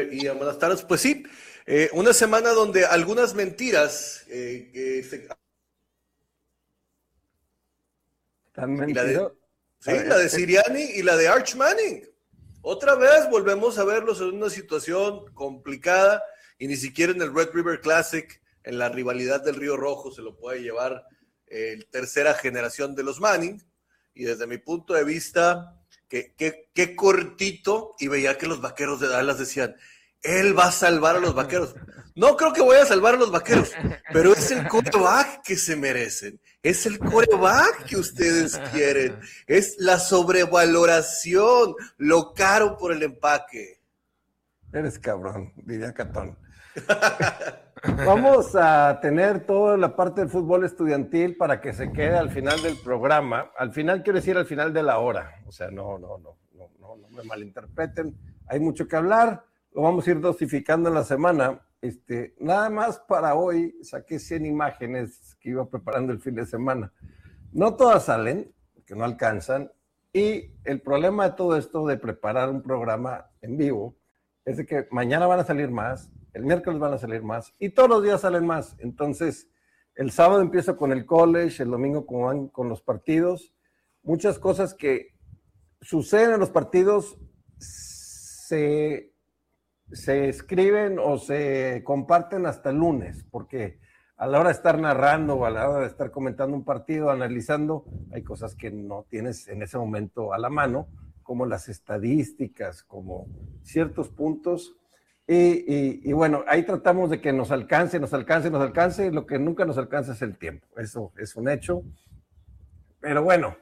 Y buenas tardes. Pues sí, una semana donde algunas mentiras ¿Tan y mentiroso? la de Sirianni y la de Arch Manning. Otra vez volvemos a verlos en una situación complicada y ni siquiera en el Red River Classic, en la rivalidad del Río Rojo, se lo puede llevar tercera generación de los Manning. Y desde mi punto de vista, qué cortito, y veía que los Vaqueros de Dallas decían, él va a salvar a los Vaqueros. No creo que voy a salvar a los Vaqueros, pero es el quarterback que se merecen, es el quarterback que ustedes quieren, es la sobrevaloración, lo caro por el empaque. Eres cabrón, diría Catón. Vamos a tener toda la parte del fútbol estudiantil para que se quede al final del programa. Al final quiero decir al final de la hora. O sea, no me malinterpreten. Hay mucho que hablar. Lo vamos a ir dosificando en la semana. Nada más para hoy saqué 100 imágenes que iba preparando el fin de semana. No todas salen, porque no alcanzan. Y el problema de todo esto de preparar un programa en vivo es de que mañana van a salir más, el miércoles van a salir más y todos los días salen más. Entonces, el sábado empiezo con el college, el domingo con los partidos. Muchas cosas que suceden en los partidos se escriben o se comparten hasta el lunes, porque a la hora de estar narrando o a la hora de estar comentando un partido, analizando, hay cosas que no tienes en ese momento a la mano, como las estadísticas, como ciertos puntos. Y bueno, ahí tratamos de que nos alcance, y lo que nunca nos alcanza es el tiempo. Eso es un hecho. Pero bueno,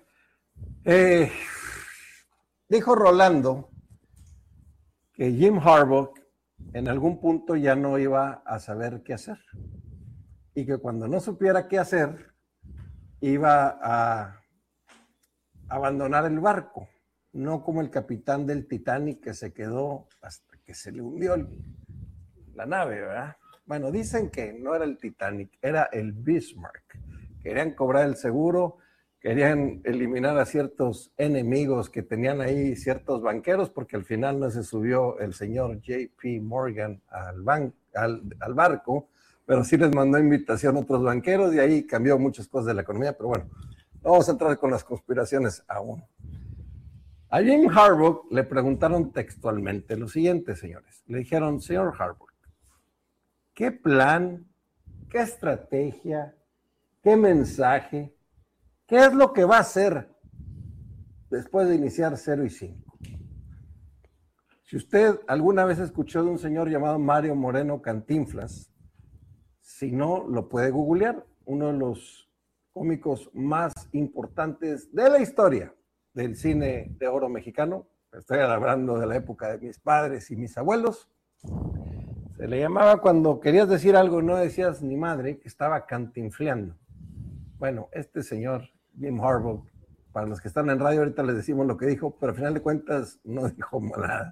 dijo Rolando que Jim Harbaugh en algún punto ya no iba a saber qué hacer. Y que cuando no supiera qué hacer, iba a abandonar el barco. No como el capitán del Titanic que se quedó hasta que se le hundió la nave, ¿verdad? Bueno, dicen que no era el Titanic, era el Bismarck. Querían cobrar el seguro, querían eliminar a ciertos enemigos que tenían ahí ciertos banqueros, porque al final no se subió el señor JP Morgan al barco, pero sí les mandó invitación a otros banqueros y ahí cambió muchas cosas de la economía, pero bueno, no vamos a entrar con las conspiraciones aún. A Jim Harbaugh le preguntaron textualmente lo siguiente, señores. Le dijeron, señor Harbaugh, ¿qué plan, qué estrategia, qué mensaje, qué es lo que va a hacer después de iniciar 0-5? Si usted alguna vez escuchó de un señor llamado Mario Moreno Cantinflas, si no, lo puede googlear, uno de los cómicos más importantes de la historia del cine de oro mexicano. Estoy hablando de la época de mis padres y mis abuelos. Se le llamaba cuando querías decir algo, no decías ni madre, que estaba cantinfleando. Bueno, este señor, Jim Harbaugh, para los que están en radio ahorita les decimos lo que dijo, pero al final de cuentas no dijo nada.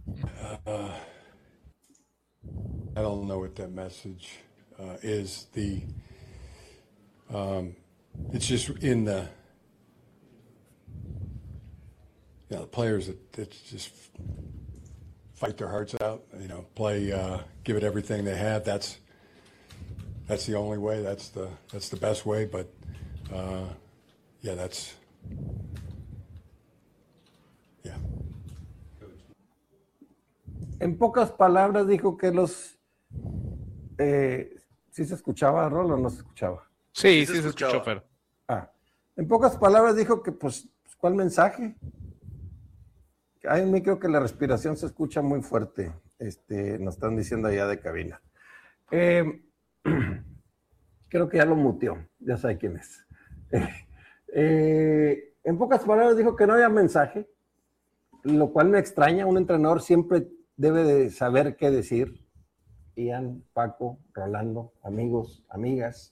I don't know what that message is. It's just in the players that just fight their hearts out, play, give it everything they have. That's the only way. That's the best way. But yeah. En pocas palabras dijo que los... ¿sí se escuchaba, Rol, o no se escuchaba? Sí, se escuchó, Fer. En pocas palabras dijo que, pues, ¿cuál mensaje? A mí creo que la respiración se escucha muy fuerte, nos están diciendo allá de cabina. Creo que ya lo muteó, ya sabe quién es. En pocas palabras dijo que no había mensaje, lo cual me extraña. Un entrenador siempre debe de saber qué decir. Ian, Paco, Rolando, amigos, amigas.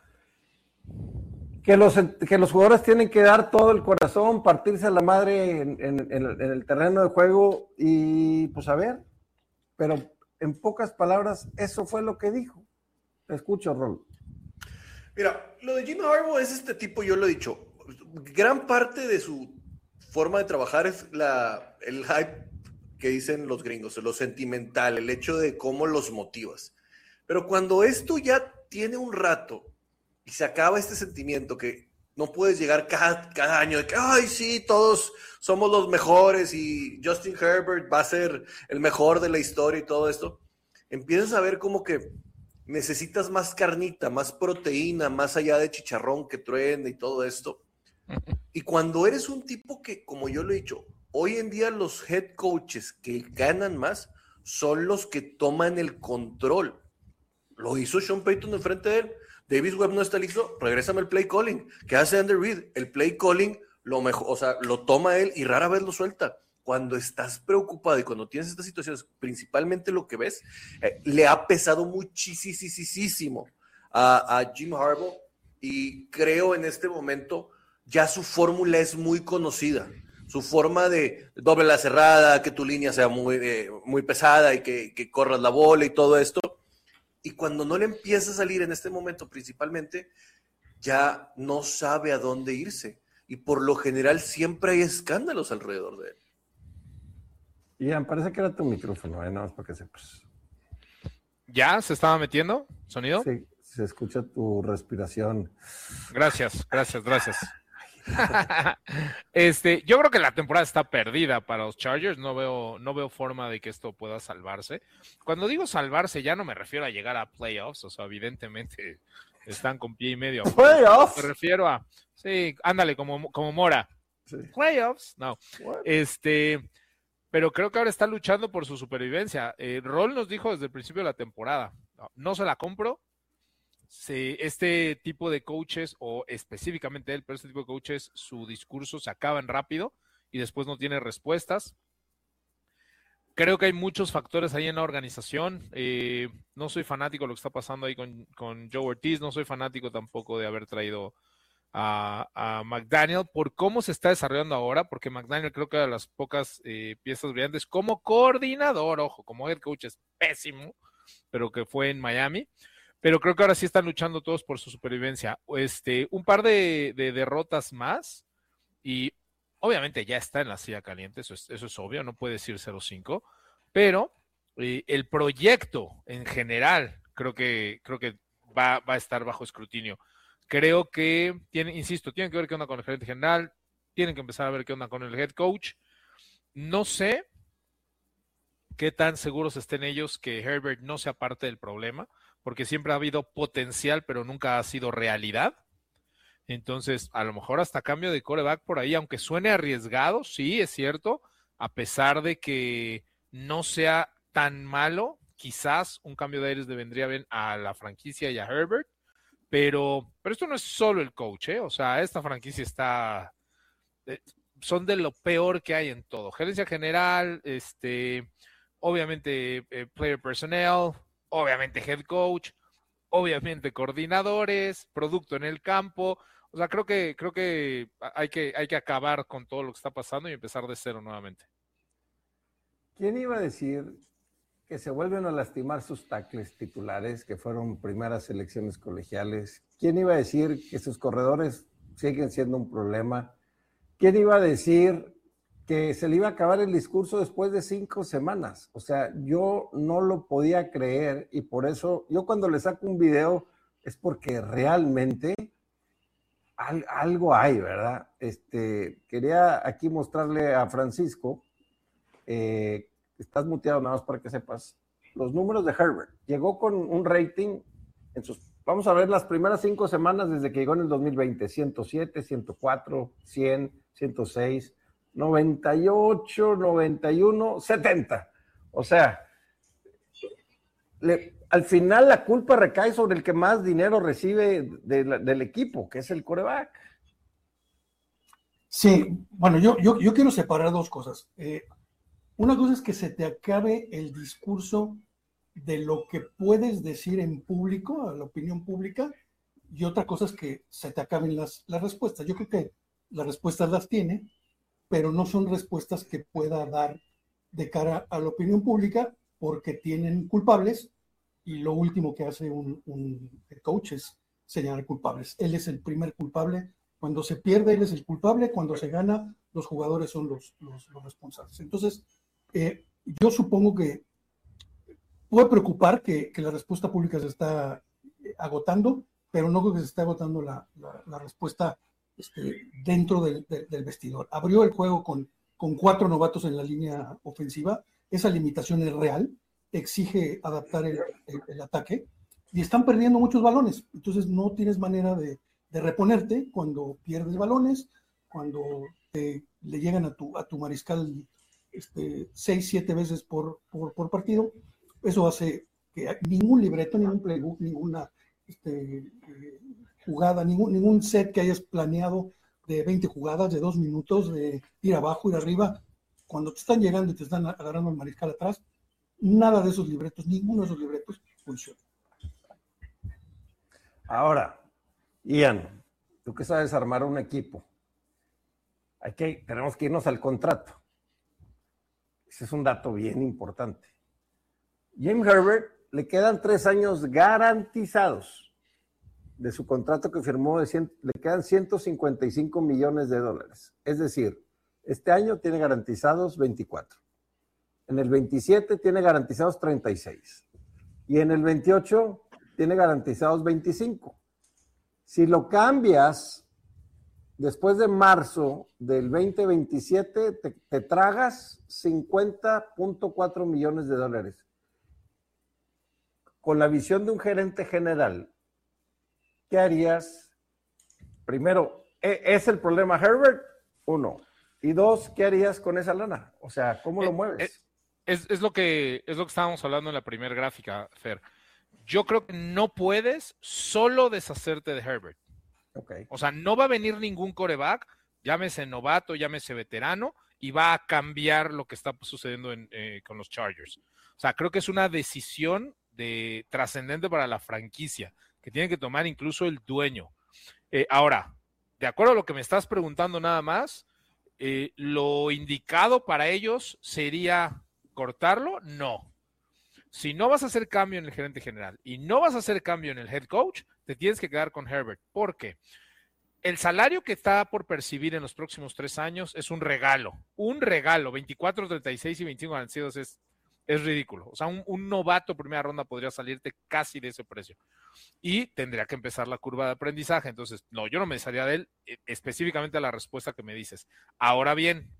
Que los jugadores tienen que dar todo el corazón, partirse a la madre en el terreno de juego y pues a ver, pero en pocas palabras eso fue lo que dijo. Te escucho, Rol. Mira, lo de Jim Harbaugh es este tipo, yo lo he dicho, gran parte de su forma de trabajar es el hype que dicen los gringos, lo sentimental, el hecho de cómo los motivas. Pero cuando esto ya tiene un rato y se acaba este sentimiento que no puedes llegar cada año de que, ay, sí, todos somos los mejores y Justin Herbert va a ser el mejor de la historia y todo esto, empiezas a ver como que necesitas más carnita, más proteína, más allá de chicharrón que truene y todo esto. Y cuando eres un tipo que, como yo lo he dicho, hoy en día los head coaches que ganan más son los que toman el control. Lo hizo Sean Payton enfrente de él. Davis Webb no está listo, regrésame el play calling. ¿Qué hace Andy Reid? El play calling lo mejor, o sea, lo toma él y rara vez lo suelta. Cuando estás preocupado y cuando tienes estas situaciones, principalmente lo que ves, le ha pesado muchísimo a Jim Harbaugh, y creo en este momento ya su fórmula es muy conocida. Su forma de doble la cerrada, que tu línea sea muy pesada y que corras la bola y todo esto. Y cuando no le empieza a salir en este momento, principalmente, ya no sabe a dónde irse. Y por lo general siempre hay escándalos alrededor de él. Ian, parece que era tu micrófono, nada más para que sepas. ¿Ya se estaba metiendo sonido? Sí, se escucha tu respiración. Gracias. Yo creo que la temporada está perdida para los Chargers. No veo forma de que esto pueda salvarse. Cuando digo salvarse, ya no me refiero a llegar a playoffs. O sea, evidentemente están con pie y medio. ¿Playoffs? Me refiero a, sí, ándale, como Mora. Sí. Playoffs, no. What? Pero creo que ahora está luchando por su supervivencia. Roll nos dijo desde el principio de la temporada, no se la compro. Sí, este tipo de coaches, o específicamente él, pero este tipo de coaches, su discurso se acaban rápido y después no tiene respuestas. Creo que hay muchos factores ahí en la organización. No soy fanático de lo que está pasando ahí con Joe Ortiz, no soy fanático tampoco de haber traído a McDaniel por cómo se está desarrollando ahora, porque McDaniel creo que era de las pocas piezas brillantes como coordinador, ojo, como head coach es pésimo, pero que fue en Miami. Pero creo que ahora sí están luchando todos por su supervivencia. Un par de derrotas más y obviamente ya está en la silla caliente, eso es obvio, no puede decir 0-5, pero el proyecto en general creo que va a estar bajo escrutinio. Creo que, tienen que ver qué onda con el gerente general, tienen que empezar a ver qué onda con el head coach. No sé qué tan seguros estén ellos que Herbert no sea parte del problema, porque siempre ha habido potencial, pero nunca ha sido realidad. Entonces, a lo mejor hasta cambio de quarterback por ahí, aunque suene arriesgado, sí, es cierto, a pesar de que no sea tan malo, quizás un cambio de aires le vendría bien a la franquicia y a Herbert, pero esto no es solo el coach, o sea, esta franquicia está, son de lo peor que hay en todo, gerencia general, obviamente player personnel, obviamente head coach, obviamente coordinadores, producto en el campo. O sea, creo que hay que acabar con todo lo que está pasando y empezar de cero nuevamente. ¿Quién iba a decir que se vuelven a lastimar sus tackles titulares, que fueron primeras selecciones colegiales? ¿Quién iba a decir que sus corredores siguen siendo un problema? ¿Quién iba a decir que se le iba a acabar el discurso después de 5 semanas? O sea, yo no lo podía creer, y por eso yo cuando le saco un video es porque realmente algo hay, ¿verdad? Quería aquí mostrarle a Francisco, estás muteado nada más para que sepas, los números de Herbert. Llegó con un rating vamos a ver las primeras 5 semanas desde que llegó en el 2020, 107, 104, 100, 106, 98, 91, 70. O sea, al final la culpa recae sobre el que más dinero recibe del equipo, que es el quarterback. Sí, bueno, yo quiero separar dos cosas. Una cosa es que se te acabe el discurso de lo que puedes decir en público, a la opinión pública, y otra cosa es que se te acaben las respuestas. Yo creo que las respuestas las tiene, pero no son respuestas que pueda dar de cara a la opinión pública porque tienen culpables, y lo último que hace un coach es señalar culpables. Él es el primer culpable. Cuando se pierde, él es el culpable. Cuando se gana, los jugadores son los responsables. Entonces, Yo supongo que puede preocupar que la respuesta pública se está agotando, pero no creo que se esté agotando la respuesta dentro del vestidor. Abrió el juego con 4 novatos en la línea ofensiva. Esa limitación es real, exige adaptar el ataque y están perdiendo muchos balones. Entonces no tienes manera de reponerte cuando pierdes balones, cuando le llegan a tu mariscal 6-7 veces por partido. Eso hace que ningún libreto, ningún playbook, ninguna jugada, ningún set que hayas planeado de 20 jugadas, de 2 minutos, de ir abajo, ir arriba, cuando te están llegando y te están agarrando el mariscal atrás, nada de esos libretos, ninguno de esos libretos funciona. Ahora, Ian, tú que sabes armar un equipo, tenemos que irnos al contrato. Ese es un dato bien importante. Jim Herbert le quedan 3 años garantizados de su contrato que firmó, le quedan $155 millones. Es decir, este año tiene garantizados 24. En el 27 tiene garantizados 36. Y en el 28 tiene garantizados 25. Si lo cambias después de marzo del 2027, te tragas $50.4 millones. Con la visión de un gerente general, ¿qué harías? Primero, ¿es el problema Herbert? 1. Y 2, ¿qué harías con esa lana? O sea, ¿cómo lo mueves? Es lo que estábamos hablando en la primera gráfica, Fer. Yo creo que no puedes solo deshacerte de Herbert. Okay. O sea, no va a venir ningún quarterback, llámese novato, llámese veterano, y va a cambiar lo que está sucediendo con los Chargers. O sea, creo que es una decisión trascendente para la franquicia, que tiene que tomar incluso el dueño. Ahora, de acuerdo a lo que me estás preguntando nada más, ¿lo indicado para ellos sería cortarlo? No. Si no vas a hacer cambio en el gerente general y no vas a hacer cambio en el head coach, te tienes que quedar con Herbert. ¿Por qué? El salario que está por percibir en los próximos 3 años es un regalo. 24, 36 y 25 garantizados es ridículo. O sea, un novato primera ronda podría salirte casi de ese precio. Y tendría que empezar la curva de aprendizaje. Entonces, no, yo no me desharía de él, específicamente a la respuesta que me dices. Ahora bien,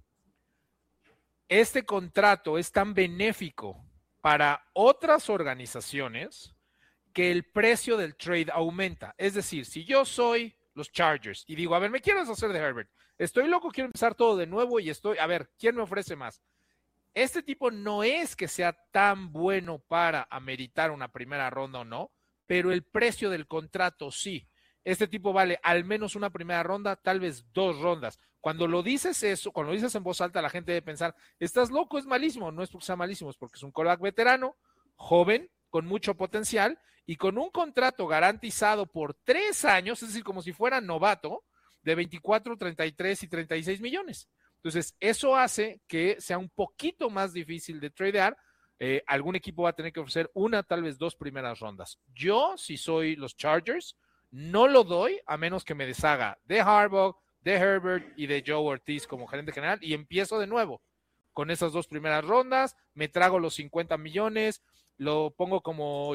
este contrato es tan benéfico para otras organizaciones que el precio del trade aumenta. Es decir, si yo soy los Chargers y digo, a ver, me quiero deshacer de Herbert, estoy loco, quiero empezar todo de nuevo y a ver, ¿quién me ofrece más? Este tipo no es que sea tan bueno para ameritar una primera ronda o no, pero el precio del contrato sí. Este tipo vale al menos una primera ronda, tal vez 2 rondas. Cuando lo dices eso, cuando lo dices en voz alta, la gente debe pensar, estás loco, es malísimo. No es porque sea malísimo, es porque es un quarterback veterano, joven, con mucho potencial y con un contrato garantizado por 3 años, es decir, como si fuera novato, de 24, 33 y 36 millones. Entonces, eso hace que sea un poquito más difícil de tradear. Algún equipo va a tener que ofrecer tal vez 2 primeras rondas. Yo, si soy los Chargers, no lo doy a menos que me deshaga de Harbaugh, de Herbert y de Joe Ortiz como gerente general y empiezo de nuevo con esas 2 primeras rondas, me trago los 50 millones, lo pongo como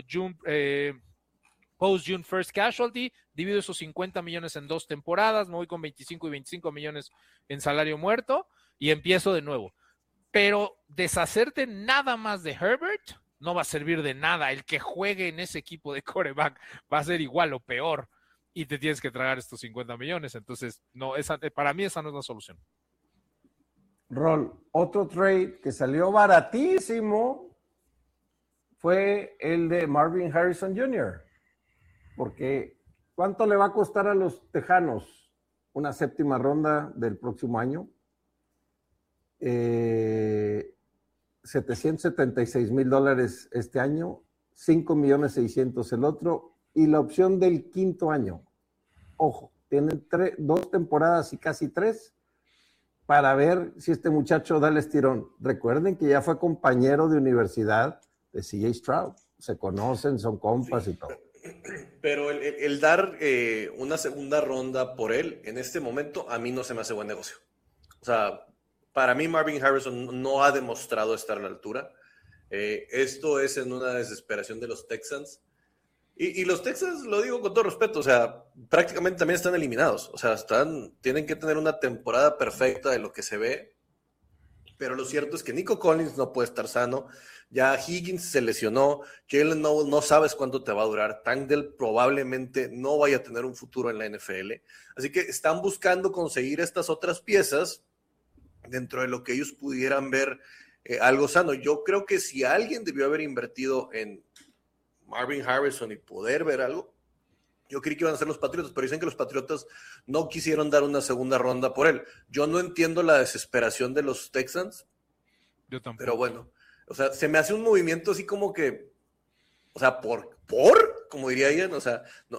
post-June first casualty, divido esos 50 millones en 2 temporadas, me voy con 25 y 25 millones en salario muerto y empiezo de nuevo. Pero deshacerte nada más de Herbert no va a servir de nada. El que juegue en ese equipo de quarterback va a ser igual o peor y te tienes que tragar estos 50 millones. Entonces, no, para mí esa no es la solución. Rol, otro trade que salió baratísimo fue el de Marvin Harrison Jr., porque ¿cuánto le va a costar a los Tejanos una 7ª ronda del próximo año? $776,000 este año, $5,600,000 el otro, y la opción del 5º año. Ojo, tienen 2 temporadas y casi 3 para ver si este muchacho da el estirón. Recuerden que ya fue compañero de universidad de C.J. Stroud. Se conocen, son compas y todo. Pero el dar una 2ª ronda por él, en este momento, a mí no se me hace buen negocio. O sea, Para mí Marvin Harrison no ha demostrado estar a la altura. Esto es en una desesperación de los Texans. Y los Texans, lo digo con todo respeto, o sea, prácticamente también están eliminados. O sea, tienen que tener una temporada perfecta de lo que se ve. Pero lo cierto es que Nico Collins no puede estar sano. Ya Higgins se lesionó. Jalen Noel no sabes cuánto te va a durar. Tank Dell probablemente no vaya a tener un futuro en la NFL. Así que están buscando conseguir estas otras piezas dentro de lo que ellos pudieran ver algo sano. Yo creo que si alguien debió haber invertido en Marvin Harrison y poder ver algo, yo creí que iban a ser los Patriotas, pero dicen que los Patriotas no quisieron dar una segunda ronda por él. Yo no entiendo la desesperación de los Texans. Yo tampoco. Pero bueno, o sea, se me hace un movimiento así como que, o sea, como diría Ian, o sea, no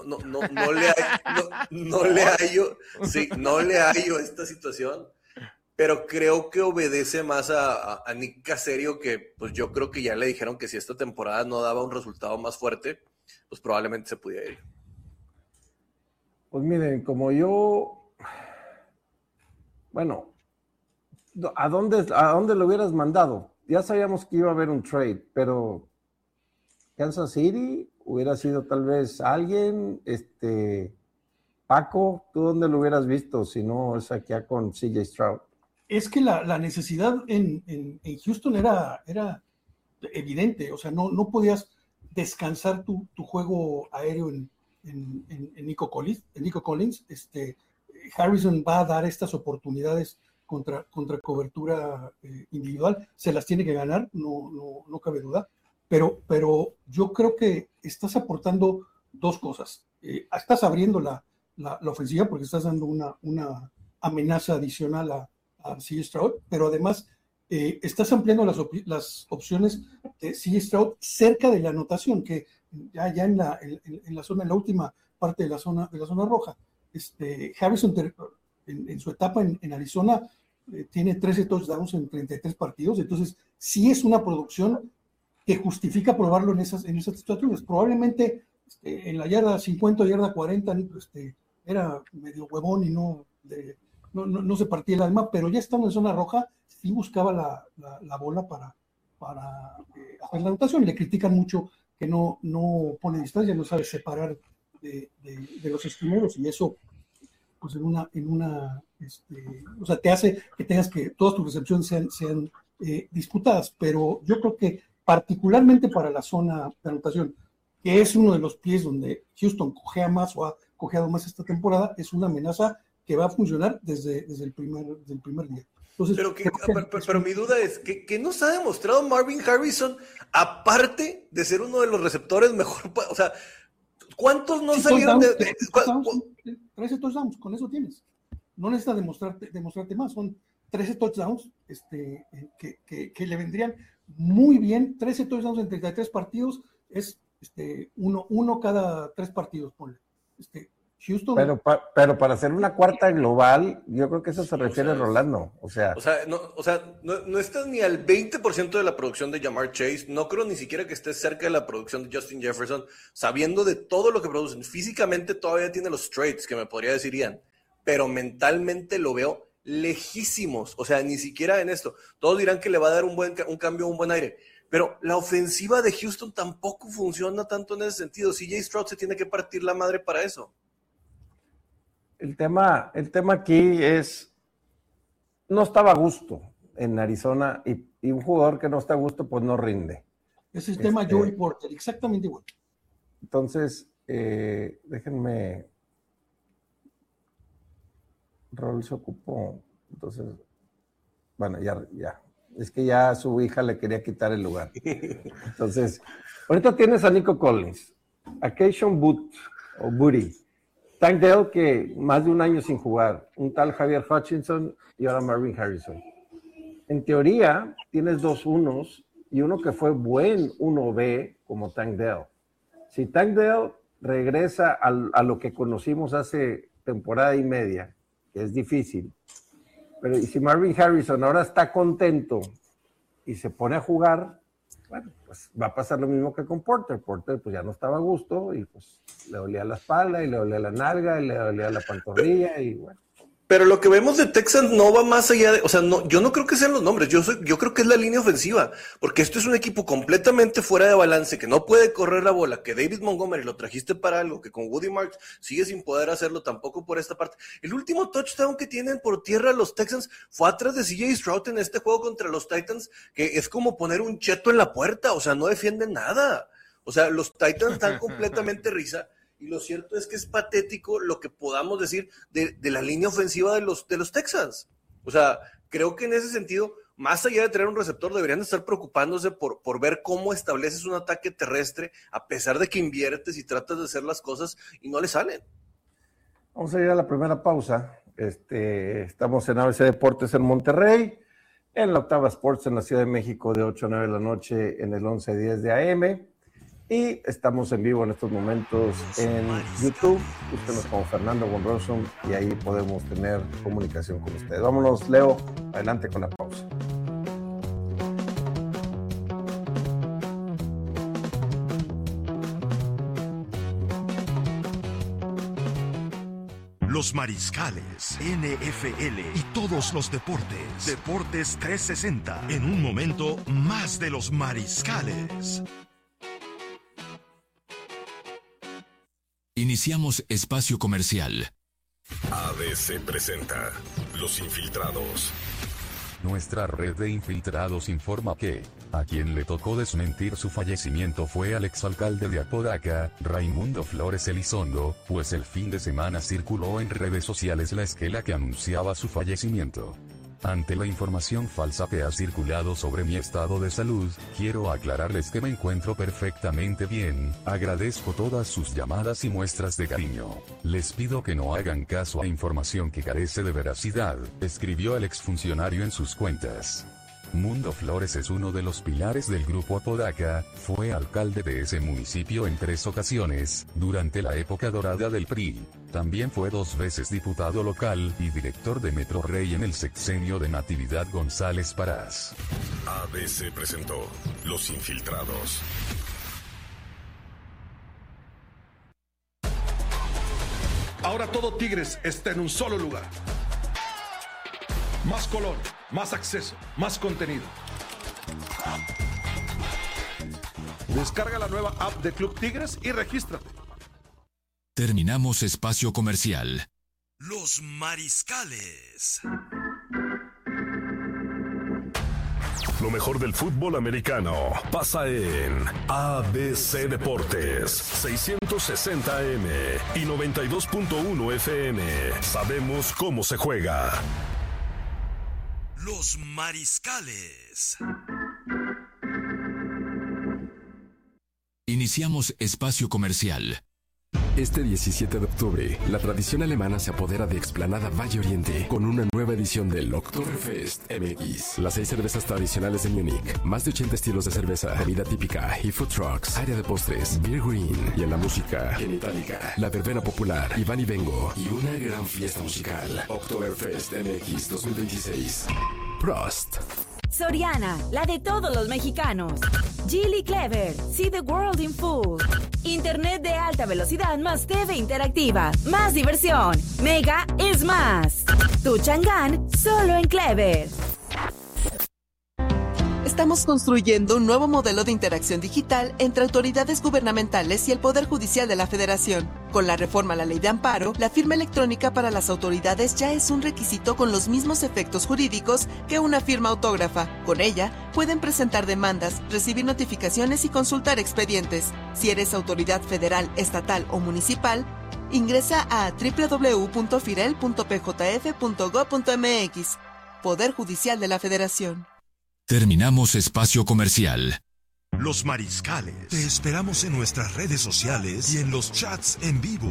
le hallo esta situación, pero creo que obedece más a Nick Caserio, que pues yo creo que ya le dijeron que si esta temporada no daba un resultado más fuerte, pues probablemente se pudiera ir. Pues miren, como yo, bueno, ¿a dónde lo hubieras mandado? Ya sabíamos que iba a haber un trade, pero Kansas City hubiera sido tal vez alguien, Paco, ¿tú dónde lo hubieras visto si no es aquí con CJ Stroud? Es que la necesidad en Houston era evidente, o sea, no podías descansar tu juego aéreo en Nico Collins. Harrison va a dar estas oportunidades contra cobertura individual, se las tiene que ganar, no cabe duda, pero yo creo que estás aportando dos cosas. Estás abriendo la ofensiva porque estás dando una amenaza adicional a C. Stroud, pero además estás ampliando las opciones de C. Stroud cerca de la anotación, que ya en la última parte de la zona roja. Harrison en su etapa en Arizona tiene 13 touchdowns en 33 partidos, entonces sí es una producción que justifica probarlo en esas situaciones. Probablemente en la yarda 50 o yarda 40 era medio huevón y no se partía el alma, pero ya estando en zona roja sí buscaba la bola para hacer la anotación. Le critican mucho que no pone distancia, no sabe separar de los esquineros, y eso pues o sea, te hace que tengas que todas tus recepciones sean disputadas, pero yo creo que particularmente para la zona de anotación, que es uno de los pies donde Houston cojea más o ha cojeado más esta temporada, es una amenaza que va a funcionar desde el primer día. Entonces, pero mi duda es, ¿qué nos ha demostrado Marvin Harrison, aparte de ser uno de los receptores mejor? O sea, ¿cuántos no salieron de 13 touchdowns, con eso tienes. No necesitas demostrarte más. Son 13 touchdowns que le vendrían muy bien. 13 touchdowns en 33 partidos es uno cada 3 partidos, ponle. Houston. Pero para hacer una cuarta global, yo creo que eso se refiere a Rolando. O sea, no estás ni al 20% de la producción de Ja'Marr Chase. No creo ni siquiera que estés cerca de la producción de Justin Jefferson, sabiendo de todo lo que producen. Físicamente todavía tiene los traits que me podría decir Ian, pero mentalmente lo veo lejísimos. O sea, ni siquiera en esto. Todos dirán que le va a dar un cambio, un buen aire. Pero la ofensiva de Houston tampoco funciona tanto en ese sentido. CJ Stroud se tiene que partir la madre para eso. El tema aquí es, no estaba a gusto en Arizona y un jugador que no está a gusto pues no rinde. Es el tema Joey Porter, exactamente igual. Entonces, déjenme, Rol se ocupó, entonces, bueno, ya, es que ya su hija le quería quitar el lugar. Entonces, ahorita tienes a Nico Collins, a Keishon Booty, Tank Dell, que más de un año sin jugar, un tal Javier Hutchinson y ahora Marvin Harrison. En teoría, tienes 2 unos y uno que fue buen 1B como Tank Dell. Si Tank Dell regresa a lo que conocimos hace temporada y media, que es difícil, pero y si Marvin Harrison ahora está contento y se pone a jugar, bueno, pues va a pasar lo mismo que con Porter. Porter pues ya no estaba a gusto y pues le dolía la espalda y le dolía la nalga y le dolía la pantorrilla y bueno. Pero lo que vemos de Texans no va más allá de, o sea, no, yo no creo que sean los nombres, yo creo que es la línea ofensiva, porque esto es un equipo completamente fuera de balance, que no puede correr la bola, que David Montgomery lo trajiste para algo, que con Woody Marks sigue sin poder hacerlo tampoco por esta parte. El último touchdown que tienen por tierra los Texans fue atrás de CJ Stroud en este juego contra los Titans, que es como poner un cheto en la puerta, o sea, no defienden nada. O sea, los Titans están completamente risa. Y lo cierto es que es patético lo que podamos decir de la línea ofensiva de los Texans. O sea, creo que en ese sentido, más allá de tener un receptor, deberían estar preocupándose por ver cómo estableces un ataque terrestre, a pesar de que inviertes y tratas de hacer las cosas y no le salen. Vamos a ir a la primera pausa. Estamos en ABC Deportes en Monterrey, en la Octava Sports en la Ciudad de México de 8 a 9 de la noche en el 1110 de AM. Y estamos en vivo en estos momentos en YouTube. Búsquenos como Fernando Bonroso y ahí podemos tener comunicación con ustedes. Vámonos, Leo, adelante con la pausa. Los Mariscales, NFL y todos los deportes. Deportes 360. En un momento, más de los Mariscales. Iniciamos espacio comercial. ABC presenta Los Infiltrados. Nuestra red de infiltrados informa que, a quien le tocó desmentir su fallecimiento fue al exalcalde de Apodaca, Raimundo Flores Elizondo, pues el fin de semana circuló en redes sociales la esquela que anunciaba su fallecimiento. Ante la información falsa que ha circulado sobre mi estado de salud, quiero aclararles que me encuentro perfectamente bien, agradezco todas sus llamadas y muestras de cariño. Les pido que no hagan caso a información que carece de veracidad, escribió el exfuncionario en sus cuentas. Mundo Flores es uno de los pilares del Grupo Apodaca, fue alcalde de ese municipio en 3 ocasiones, durante la época dorada del PRI. También fue 2 veces diputado local y director de Metro Rey en el sexenio de Natividad González Parás. ABC presentó Los Infiltrados. Ahora todo Tigres está en un solo lugar. Más color, más acceso, más contenido. Descarga la nueva app de Club Tigres y regístrate. Terminamos espacio comercial. Los Mariscales. Lo mejor del fútbol americano pasa en ABC Deportes, 660 AM y 92.1 FM. Sabemos cómo se juega. Los Mariscales. Iniciamos espacio comercial. Este 17 de octubre, la tradición alemana se apodera de Explanada Valle Oriente con una nueva edición del Oktoberfest MX. Las 6 cervezas tradicionales de Múnich, más de 80 estilos de cerveza, comida típica y food trucks, área de postres, beer green y en la música, en Itálica, la verbena popular, Iván y Vengo y una gran fiesta musical. Oktoberfest MX 2026. Prost. Soriana, la de todos los mexicanos. Geely Clever, see the world in full. Internet de alta velocidad más TV interactiva. Más diversión. Mega es más. Tu Chang'an, solo en Clever. Estamos construyendo un nuevo modelo de interacción digital entre autoridades gubernamentales y el Poder Judicial de la Federación. Con la reforma a la Ley de Amparo, la firma electrónica para las autoridades ya es un requisito con los mismos efectos jurídicos que una firma autógrafa. Con ella, pueden presentar demandas, recibir notificaciones y consultar expedientes. Si eres autoridad federal, estatal o municipal, ingresa a www.firel.pjf.gov.mx. Poder Judicial de la Federación. Terminamos espacio comercial. Los Mariscales. Te esperamos en nuestras redes sociales y en los chats en vivo.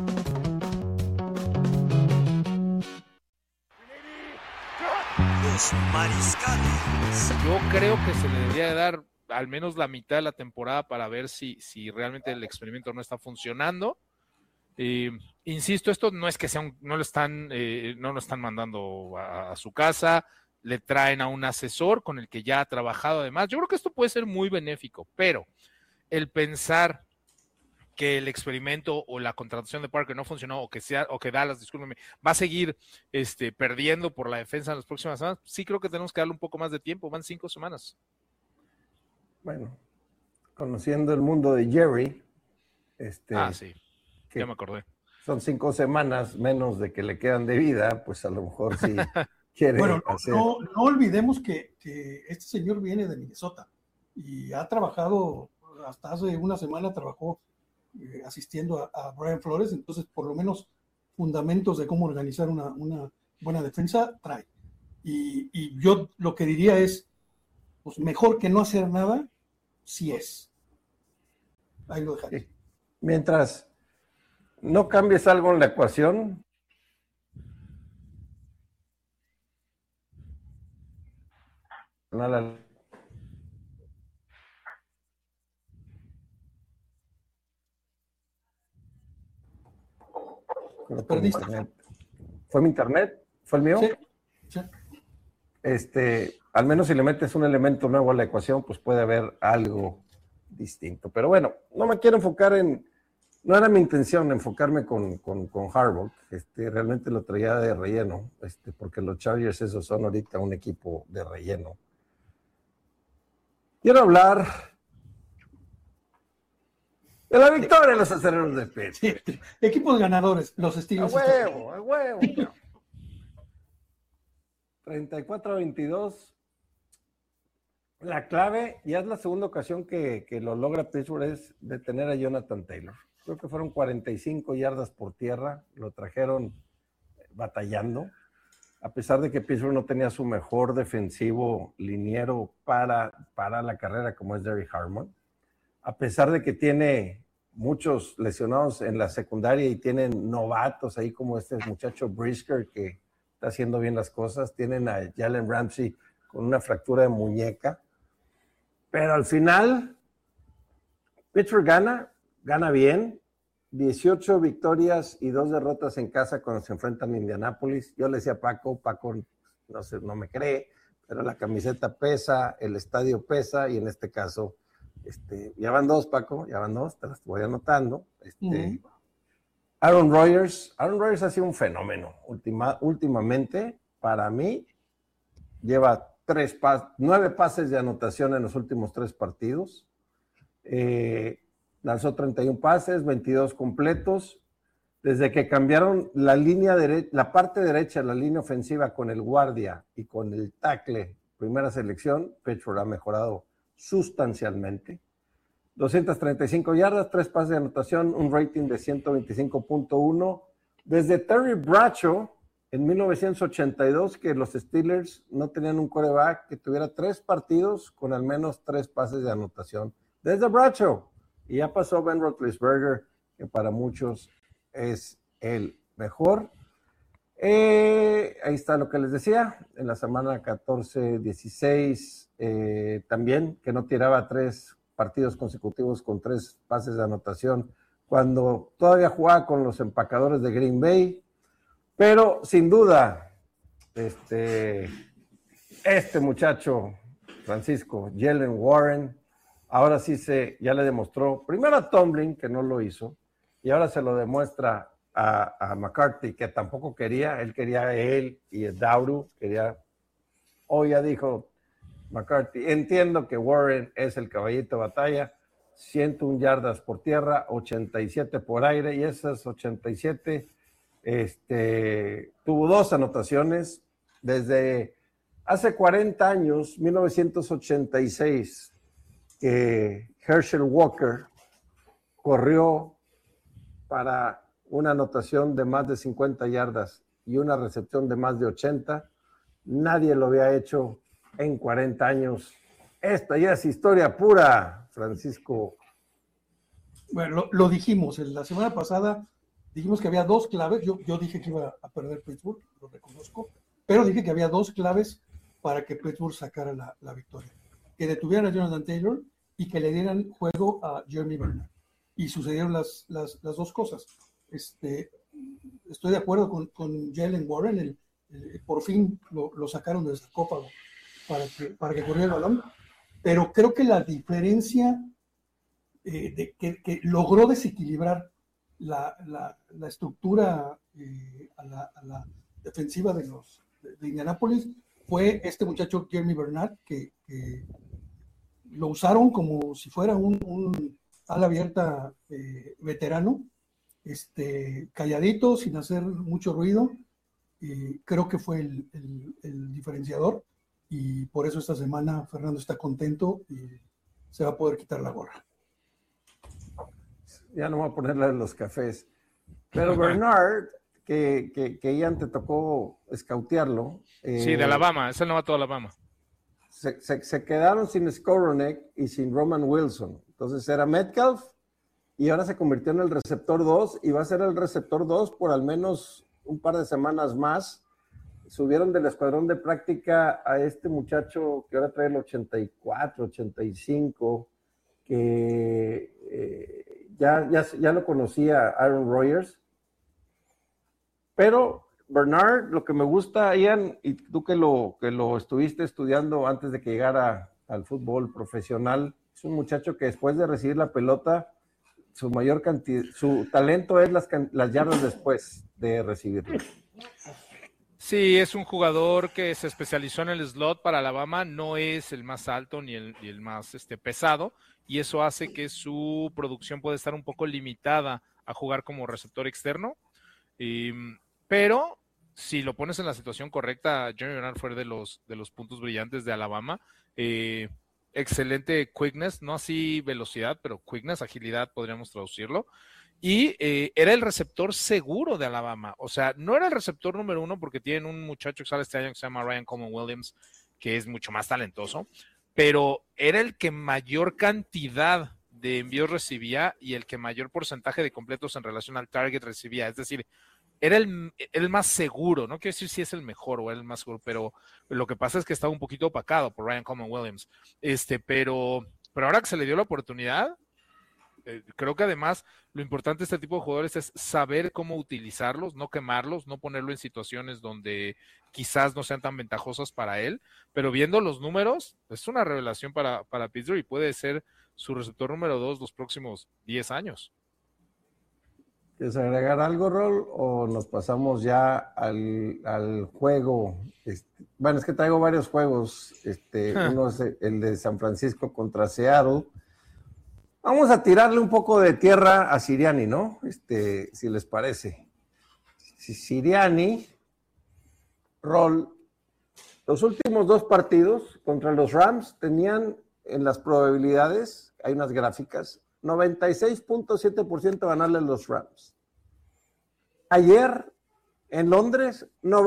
Los Mariscales. Yo creo que se le debería dar al menos la mitad de la temporada para ver si realmente el experimento no está funcionando. Insisto, esto no es que sea no lo están mandando a su casa. Le traen a un asesor con el que ya ha trabajado además. Yo creo que esto puede ser muy benéfico, pero el pensar que el experimento o la contratación de Parker no funcionó, o que Dallas, discúlpeme, va a seguir perdiendo por la defensa en las próximas semanas, sí creo que tenemos que darle un poco más de tiempo, van 5 semanas. Bueno, conociendo el mundo de Jerry, sí, ya me acordé. Son 5 semanas menos de que le quedan de vida, pues a lo mejor sí quiere hacer. No olvidemos que este señor viene de Minnesota y ha trabajado, hasta hace una semana trabajó asistiendo a Brian Flores, entonces por lo menos fundamentos de cómo organizar una buena defensa trae. Y yo lo que diría es, pues mejor que no hacer nada, sí es. Ahí lo dejaré. Sí. Mientras no cambies algo en la ecuación, ¿Fue mi internet? ¿Fue el mío? Sí. Al menos si le metes un elemento nuevo a la ecuación, pues puede haber algo distinto. Pero bueno, no me quiero enfocar no era mi intención enfocarme con Harbaugh. Realmente lo traía de relleno, porque los Chargers esos son ahorita un equipo de relleno. Quiero hablar de la victoria de los Acereros de Pittsburgh. Sí, equipos ganadores, los Steelers. A huevo. 34-22. La clave, ya es la segunda ocasión que lo logra Pittsburgh, es detener a Jonathan Taylor. Creo que fueron 45 yardas por tierra, lo trajeron batallando, a pesar de que Pittsburgh no tenía su mejor defensivo liniero para la carrera como es Derrick Harmon, a pesar de que tiene muchos lesionados en la secundaria y tienen novatos ahí como este muchacho Brisker que está haciendo bien las cosas, tienen a Jalen Ramsey con una fractura de muñeca, pero al final Pittsburgh gana bien, 18 victorias y 2 derrotas en casa cuando se enfrentan a Indianápolis. Yo le decía a Paco no me cree, pero la camiseta pesa, el estadio pesa, y en este caso, ya van 2, Paco, ya van 2, te las voy anotando. Aaron Rodgers ha sido un fenómeno últimamente, para mí, lleva 9 pases de anotación en los últimos 3 partidos. Lanzó 31 pases, 22 completos. Desde que cambiaron la parte derecha, la línea ofensiva con el guardia y con el tackle, primera selección, Pittsburgh ha mejorado sustancialmente. 235 yardas, 3 pases de anotación, un rating de 125.1. Desde Terry Bradshaw, en 1982, que los Steelers no tenían un quarterback que tuviera 3 partidos con al menos 3 pases de anotación. Desde Bradshaw. Y ya pasó Ben Roethlisberger, que para muchos es el mejor. Ahí está lo que les decía. En la semana 14-16, también, que no tiraba 3 partidos consecutivos con 3 pases de anotación, cuando todavía jugaba con los empacadores de Green Bay. Pero, sin duda, este muchacho, Francisco, Jalen Warren, ahora sí ya le demostró, primero a Tomlin, que no lo hizo, y ahora se lo demuestra a McCarthy, que tampoco quería, él quería a él y a Dauru, hoy ya dijo McCarthy, entiendo que Warren es el caballito de batalla, 101 yardas por tierra, 87 por aire, y esas 87, tuvo 2 anotaciones desde hace 40 años, 1986, que Herschel Walker corrió para una anotación de más de 50 yardas y una recepción de más de 80. Nadie lo había hecho en 40 años. Esta ya es historia pura, Francisco. Bueno, lo dijimos, la semana pasada dijimos que había 2 claves. Yo dije que iba a perder Pittsburgh, lo reconozco, pero dije que había 2 claves para que Pittsburgh sacara la victoria. Que detuvieran a Jonathan Taylor y que le dieran juego a Jeremy Bernard. Y sucedieron las 2 cosas. Estoy de acuerdo con Jalen Warren, por fin lo sacaron del sarcófago para que corriera el balón, pero creo que la diferencia que logró desequilibrar la estructura a la defensiva de Indianápolis fue este muchacho Jeremy Bernard, que lo usaron como si fuera un ala abierta veterano, calladito, sin hacer mucho ruido. Creo que fue el diferenciador, y por eso esta semana Fernando está contento y se va a poder quitar la gorra. Ya no voy a ponerle los cafés. Pero Bernard, que Ian te tocó escautearlo. Sí, de Alabama, es el novato de Alabama. Se quedaron sin Skowronek y sin Roman Wilson. Entonces era Metcalf, y ahora se convirtió en el receptor 2, y va a ser el receptor 2 por al menos un par de semanas más. Subieron del escuadrón de práctica a este muchacho que ahora trae el 84, 85, que ya lo conocía Aaron Rodgers. Pero Bernard, lo que me gusta, Ian, y tú que lo estuviste estudiando antes de que llegara al fútbol profesional, es un muchacho que después de recibir la pelota, su talento es las yardas después de recibirla. Sí, es un jugador que se especializó en el slot para Alabama, no es el más alto ni el más pesado, y eso hace que su producción pueda estar un poco limitada a jugar como receptor externo. Pero si lo pones en la situación correcta, Jeremy Bernard fue de los puntos brillantes de Alabama. Excelente quickness, no así velocidad, pero quickness, agilidad, podríamos traducirlo. Y era el receptor seguro de Alabama. O sea, no era el receptor número 1 porque tienen un muchacho que sale este año que se llama Ryan Coleman Williams, que es mucho más talentoso, pero era el que mayor cantidad de envíos recibía y el que mayor porcentaje de completos en relación al target recibía. Es decir, era el más seguro. No quiero decir si es el mejor o el más seguro, pero lo que pasa es que estaba un poquito opacado por Ryan Coleman Williams. Pero ahora que se le dio la oportunidad, creo que además lo importante de este tipo de jugadores es saber cómo utilizarlos, no quemarlos, no ponerlo en situaciones donde quizás no sean tan ventajosas para él, pero viendo los números, es una revelación para Pittsburgh y puede ser su receptor número 2 los próximos 10 años. ¿Quieres agregar algo, Rol, o nos pasamos ya al juego? Bueno, es que traigo varios juegos. Uno es el de San Francisco contra Seattle. Vamos a tirarle un poco de tierra a Sirianni, ¿no? Si les parece. Sirianni, Rol, los últimos 2 partidos contra los Rams tenían en las probabilidades, hay unas gráficas, 96.7% ganarle a los Rams. Ayer en Londres,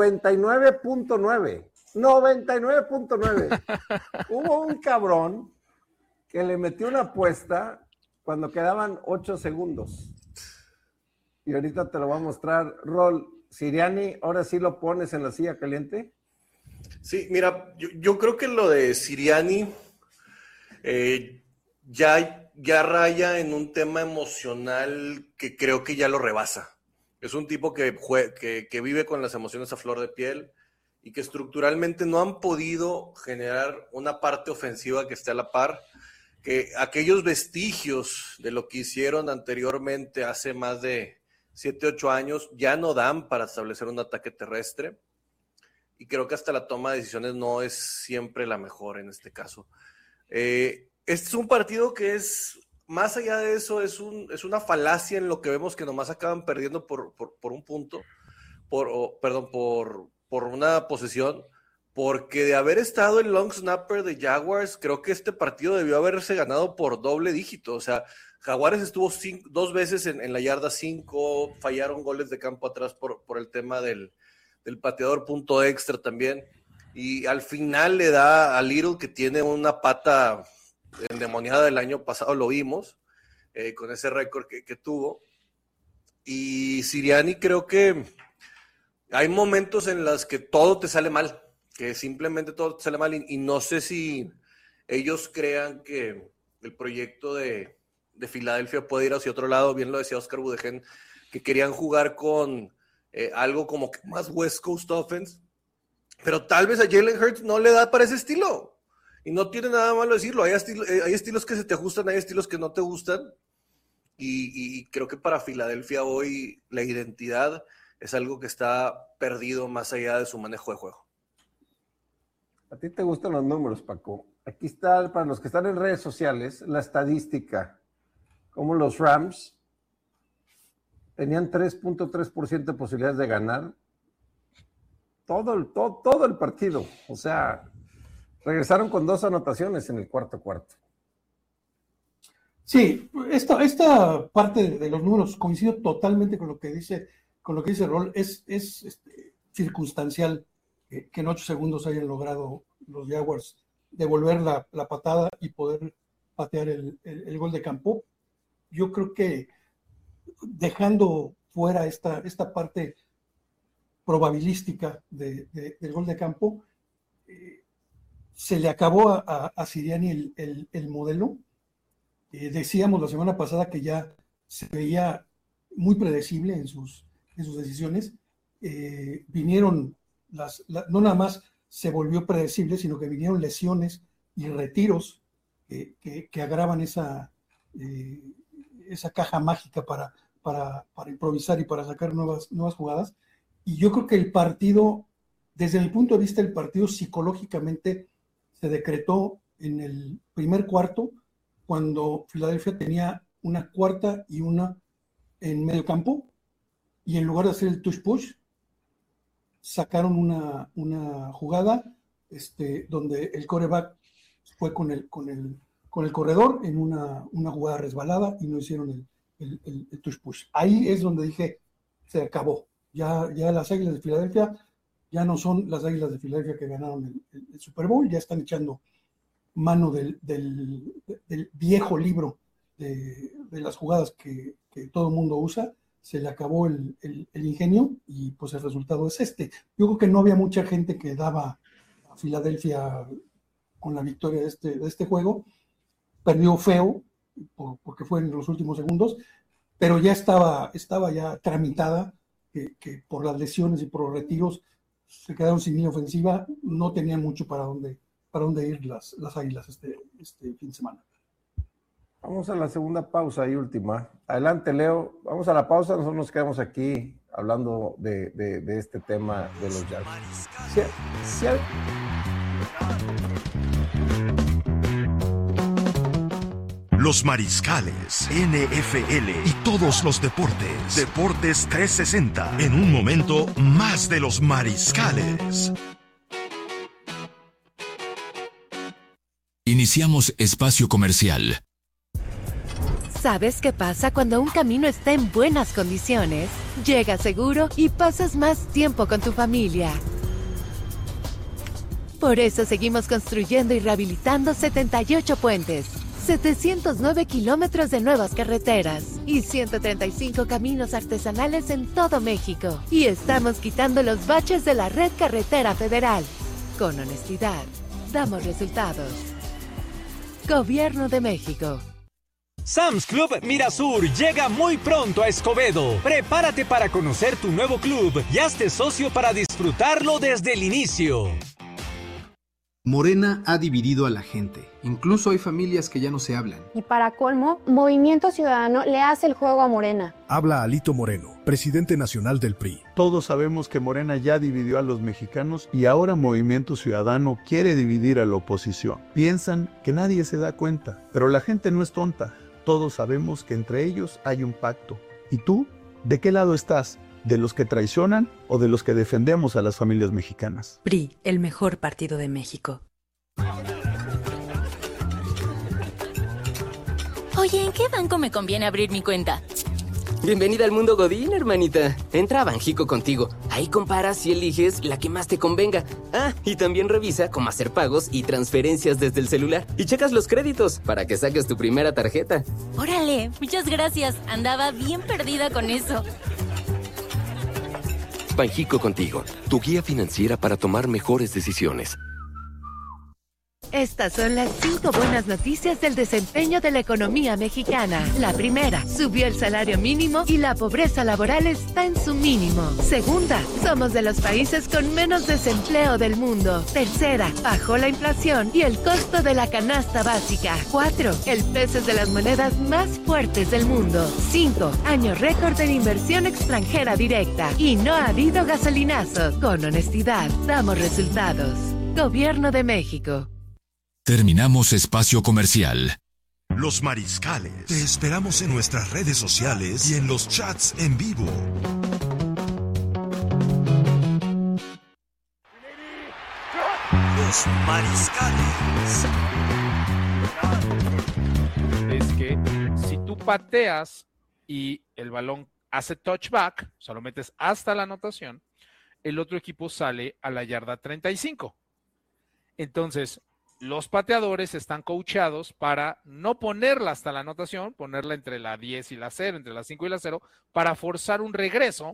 99.9. 99.9. Hubo un cabrón que le metió una apuesta cuando quedaban 8 segundos. Y ahorita te lo voy a mostrar. Rol, Sirianni, ¿ahora sí lo pones en la silla caliente? Sí, mira, yo creo que lo de Sirianni ya raya en un tema emocional que creo que ya lo rebasa. Es un tipo que vive con las emociones a flor de piel y que estructuralmente no han podido generar una parte ofensiva que esté a la par, que aquellos vestigios de lo que hicieron anteriormente hace más de 7, 8 años ya no dan para establecer un ataque terrestre, y creo que hasta la toma de decisiones no es siempre la mejor en este caso. Este es un partido que es, más allá de eso, es una falacia en lo que vemos que nomás acaban perdiendo por un punto, por una posesión, porque de haber estado el long snapper de Jaguars, creo que este partido debió haberse ganado por doble dígito. O sea, Jaguares estuvo 2 veces en la yarda 5, fallaron goles de campo atrás por el tema del pateador punto extra también, y al final le da a Little, que tiene una pata endemoniada del año pasado, lo vimos, con ese récord que tuvo. Y Sirianni, creo que hay momentos en los que todo te sale mal, que simplemente todo te sale mal, y no sé si ellos crean que el proyecto de Filadelfia puede ir hacia otro lado. Bien lo decía Oscar Budegen, que querían jugar con algo como que más West Coast offense, pero tal vez a Jalen Hurts no le da para ese estilo. Y no tiene nada malo decirlo. Hay estilos que se te ajustan, hay estilos que no te gustan. Y creo que para Filadelfia hoy la identidad es algo que está perdido más allá de su manejo de juego. ¿A ti te gustan los números, Paco? Aquí está, para los que están en redes sociales, la estadística. Como los Rams tenían 3.3% de posibilidades de ganar todo el partido. O sea, regresaron con 2 anotaciones en el cuarto. Sí, esta parte de los números coincido totalmente con lo que dice Rol. Es circunstancial que en 8 segundos hayan logrado los Jaguars devolver la patada y poder patear el gol de campo. Yo creo que dejando fuera esta parte probabilística del gol de campo, se le acabó a Sirianni el modelo. Decíamos la semana pasada que ya se veía muy predecible en sus decisiones. Vinieron no nada más se volvió predecible, sino que vinieron lesiones y retiros que agravan esa caja mágica para improvisar y para sacar nuevas jugadas. Y yo creo que el partido, desde mi punto de vista, el partido psicológicamente se decretó en el primer cuarto, cuando Filadelfia tenía una 4ª y 1 en medio campo, y en lugar de hacer el touch-push, sacaron una jugada donde el quarterback fue con el corredor en una jugada resbalada y no hicieron el touch-push. Ahí es donde dije, se acabó. Ya las Águilas de Filadelfia ya no son las Águilas de Filadelfia que ganaron el Super Bowl, ya están echando mano del viejo libro de las jugadas que todo el mundo usa. Se le acabó el ingenio y pues el resultado es este. Yo creo que no había mucha gente que daba a Filadelfia con la victoria de este juego. Perdió feo porque fue en los últimos segundos, pero ya estaba ya tramitada que por las lesiones y por los retiros se quedaron sin línea ofensiva, no tenían mucho para dónde ir las Águilas este fin de semana. Vamos a la segunda pausa y última. Adelante, Leo. Vamos a la pausa. Nosotros nos quedamos aquí hablando de este tema de los Jaguars. Los Mariscales, NFL y todos los deportes. Deportes 360. En un momento, más de los Mariscales. Iniciamos espacio comercial. ¿Sabes qué pasa cuando un camino está en buenas condiciones? Llega seguro y pasas más tiempo con tu familia. Por eso seguimos construyendo y rehabilitando 78 puentes, 709 kilómetros de nuevas carreteras y 135 caminos artesanales en todo México. Y estamos quitando los baches de la red carretera federal. Con honestidad, damos resultados. Gobierno de México. Sam's Club Mirasur llega muy pronto a Escobedo. Prepárate para conocer tu nuevo club y hazte socio para disfrutarlo desde el inicio. Morena ha dividido a la gente. Incluso hay familias que ya no se hablan. Y para colmo, Movimiento Ciudadano le hace el juego a Morena. Habla Alito Moreno, presidente nacional del PRI. Todos sabemos que Morena ya dividió a los mexicanos y ahora Movimiento Ciudadano quiere dividir a la oposición. Piensan que nadie se da cuenta, pero la gente no es tonta. Todos sabemos que entre ellos hay un pacto. ¿Y tú? ¿De qué lado estás? ¿De los que traicionan o de los que defendemos a las familias mexicanas? PRI, el mejor partido de México. Oye, ¿en qué banco me conviene abrir mi cuenta? Bienvenida al mundo Godín, hermanita. Entra a Banjico Contigo. Ahí comparas y eliges la que más te convenga. Ah, y también revisa cómo hacer pagos y transferencias desde el celular. Y checas los créditos para que saques tu primera tarjeta. Órale, muchas gracias. Andaba bien perdida con eso. Banjico Contigo, tu guía financiera para tomar mejores decisiones. Estas son las 5 buenas noticias del desempeño de la economía mexicana. La primera, subió el salario mínimo y la pobreza laboral está en su mínimo. Segunda, somos de los países con menos desempleo del mundo. Tercera, bajó la inflación y el costo de la canasta básica. 4, el peso es de las monedas más fuertes del mundo. 5, año récord en inversión extranjera directa. Y no ha habido gasolinazos. Con honestidad, damos resultados. Gobierno de México. Terminamos espacio comercial. Los Mariscales. Te esperamos en nuestras redes sociales y en los chats en vivo. Los Mariscales. Es que si tú pateas y el balón hace touchback, o sea, lo metes hasta la anotación, el otro equipo sale a la yarda 35. Entonces, los pateadores están coacheados para no ponerla hasta la anotación, ponerla entre la 10 y la 0, entre la 5 y la 0, para forzar un regreso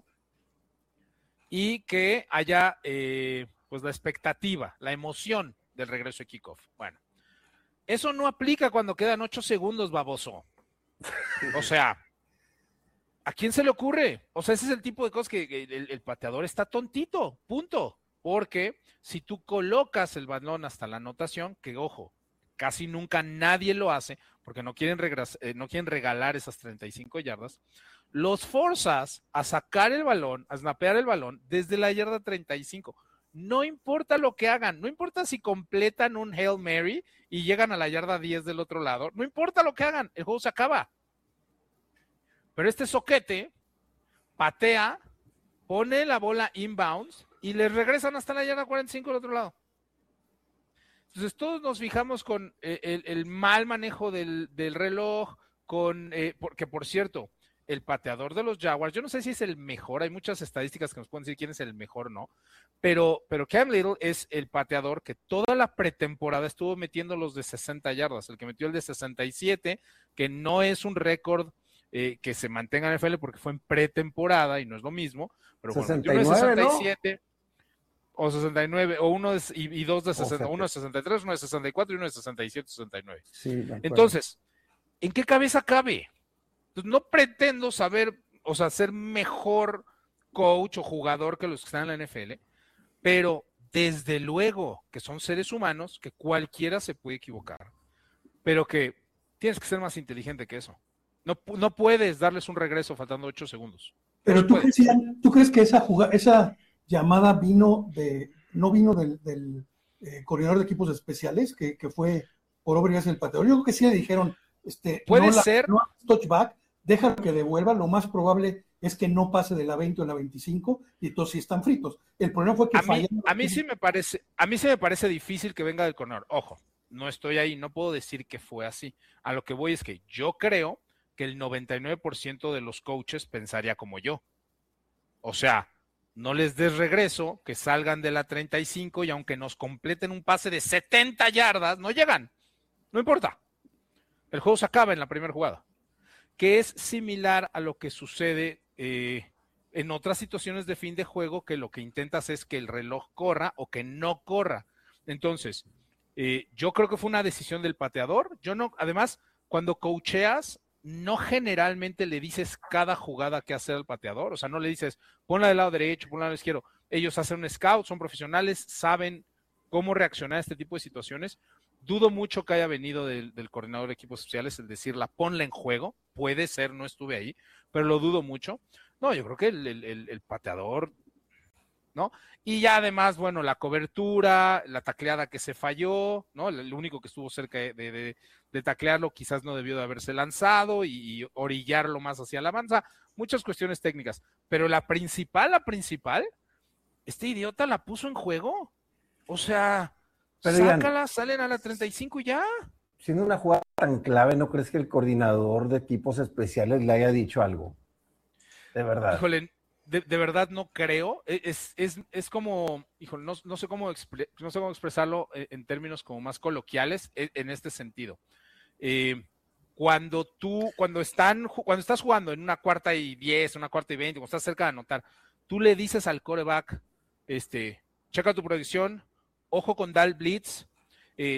y que haya pues la expectativa, la emoción del regreso de kickoff. Bueno, eso no aplica cuando quedan 8 segundos, baboso. O sea, ¿a quién se le ocurre? O sea, ese es el tipo de cosas que el pateador está tontito, punto. Porque si tú colocas el balón hasta la anotación, que ojo, casi nunca nadie lo hace, porque no quieren regalar esas 35 yardas, los forzas a sacar el balón, a snapear el balón desde la yarda 35. No importa lo que hagan, no importa si completan un Hail Mary y llegan a la yarda 10 del otro lado, no importa lo que hagan, el juego se acaba. Pero este soquete patea, pone la bola inbounds y les regresan hasta la yarda 45 del otro lado. Entonces todos nos fijamos con el mal manejo del reloj, porque por cierto, el pateador de los Jaguars, yo no sé si es el mejor, hay muchas estadísticas que nos pueden decir quién es el mejor, ¿no? Pero Cam Little es el pateador que toda la pretemporada estuvo metiendo los de 60 yardas, el que metió el de 67, que no es un récord que se mantenga en el NFL porque fue en pretemporada y no es lo mismo, pero bueno, 69, uno de 67 ¿no? O 69, o uno y dos de 60, uno de 63, uno de 64 y uno de 67, 69. Sí, entonces, ¿en qué cabeza cabe? Pues no pretendo saber, o sea, ser mejor coach o jugador que los que están en la NFL, pero desde luego que son seres humanos, que cualquiera se puede equivocar, pero que tienes que ser más inteligente que eso. No puedes darles un regreso faltando 8 segundos. Pero ¿tú crees que esa llamada no vino del coordinador de equipos especiales, que fue por obra y gracia del pateador? Yo creo que sí le dijeron, puede ser. No touchback, déjalo que devuelva, lo más probable es que no pase de la 20 o la 25, y entonces sí están fritos. El problema fue que fallaron. A mí sí me parece difícil que venga del coordinador. Ojo, no estoy ahí, no puedo decir que fue así. A lo que voy es que yo creo que el 99% de los coaches pensaría como yo. O sea, no les des regreso, que salgan de la 35 y aunque nos completen un pase de 70 yardas, no llegan. No importa. El juego se acaba en la primera jugada. Que es similar a lo que sucede en otras situaciones de fin de juego, que lo que intentas es que el reloj corra o que no corra. Entonces, yo creo que fue una decisión del pateador. Además, cuando coacheas, no generalmente le dices cada jugada que hacer al pateador, o sea, no le dices, ponla del lado derecho, ponla del lado izquierdo. Ellos hacen un scout, son profesionales, saben cómo reaccionar a este tipo de situaciones. Dudo mucho que haya venido del coordinador de equipos especiales el decirla, ponla en juego, puede ser, no estuve ahí, pero lo dudo mucho. No, yo creo que el pateador, ¿no? Y ya además, bueno, la cobertura, la tacleada que se falló, ¿no? El único que estuvo cerca de taclearlo quizás no debió de haberse lanzado y orillarlo más hacia la avanza, muchas cuestiones técnicas, pero la principal, este idiota la puso en juego, o sea, pero sácala, salen a la 35 y ya. Siendo una jugada tan clave, ¿no crees que el coordinador de equipos especiales le haya dicho algo? De verdad. Híjole, de verdad no creo, es como, híjole, no sé cómo expresarlo en términos como más coloquiales en este sentido. Cuando estás jugando en una 4ª y 10, una 4ª y 20, cuando estás cerca de anotar, tú le dices al quarterback, checa tu proyección, ojo con Dal Blitz,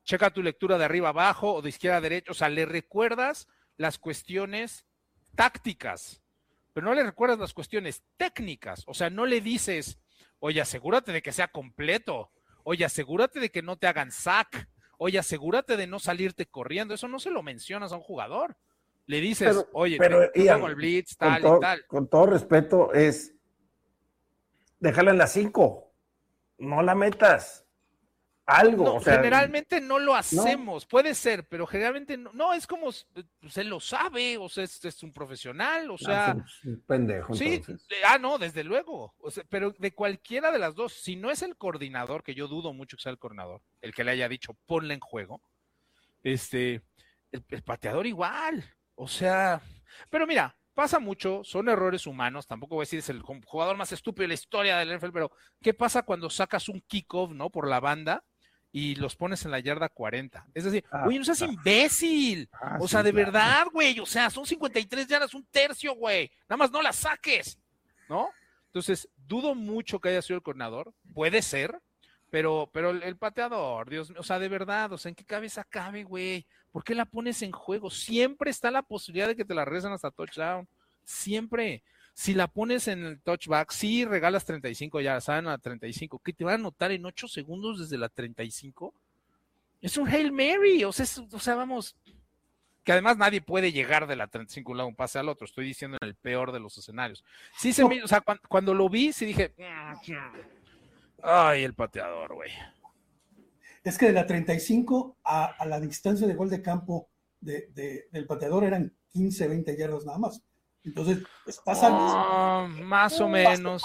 checa tu lectura de arriba abajo o de izquierda a derecha, o sea, le recuerdas las cuestiones tácticas, pero no le recuerdas las cuestiones técnicas, o sea, no le dices, oye, asegúrate de que sea completo, oye, asegúrate de que no te hagan sack, oye, asegúrate de no salirte corriendo, eso no se lo mencionas a un jugador, le dices, oye, te hago el blitz, tal y tal. Con todo respeto, es déjala en las 5, no la metas. Algo, no, o sea, generalmente no lo hacemos, puede ser, pero generalmente no, es como, se lo sabe, o sea, es un profesional, o sea. Es un pendejo, sí, entonces. no, desde luego, o sea, pero de cualquiera de las dos, si no es el coordinador, que yo dudo mucho que sea el coordinador, el que le haya dicho, ponle en juego, el pateador igual, o sea, pero mira, pasa mucho, son errores humanos, tampoco voy a decir es el jugador más estúpido de la historia del NFL, pero ¿qué pasa cuando sacas un kickoff, ¿no? Por la banda y los pones en la yarda 40? Es decir, oye, no seas imbécil, o sea, de verdad, güey, o sea, son 53 yardas, un tercio, güey, nada más no las saques, ¿no? Entonces, dudo mucho que haya sido el coordinador, puede ser, pero el pateador, Dios mío, o sea, de verdad, o sea, ¿en qué cabeza cabe, güey? ¿Por qué la pones en juego? Siempre está la posibilidad de que te la regresan hasta touchdown. Siempre. Si la pones en el touchback, sí regalas 35 yardas, saben a 35, que te van a anotar en 8 segundos desde la 35. Es un Hail Mary, o sea, vamos, que además nadie puede llegar de la 35 a un pase al otro. Estoy diciendo en el peor de los escenarios. Sí, o sea, cuando lo vi, sí dije, ay, el pateador, güey. Es que de la 35 a la distancia de gol de campo del pateador eran 15, 20 yardas nada más. Entonces, estás más o menos.